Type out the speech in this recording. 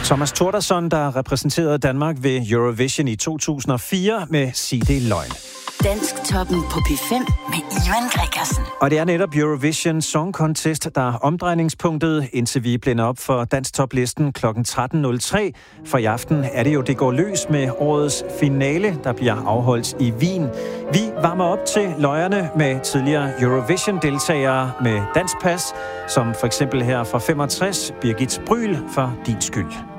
Thomas Thordarson, der repræsenterede Danmark ved Eurovision i 2004 med Sig det løgn. Dansktoppen på P5 med Ivan Gregersen. Og det er netop Eurovision Song Contest, der er omdrejningspunktet, indtil vi blænder op for Dansktoplisten kl. 13.03. For i aften er det jo Det går løs med årets finale, der bliver afholdt i Wien. Vi varmer op til løjerne med tidligere Eurovision-deltagere med dansk pas, som for eksempel her fra 65, Birgit Bryl for Din skyld.